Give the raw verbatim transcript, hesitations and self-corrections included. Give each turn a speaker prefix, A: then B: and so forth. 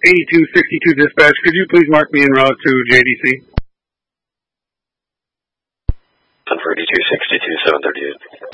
A: eighty-two sixty-two dispatch, could you please mark me en route to J D C?
B: ten for eighty-two sixty-two, seven thirty-eight.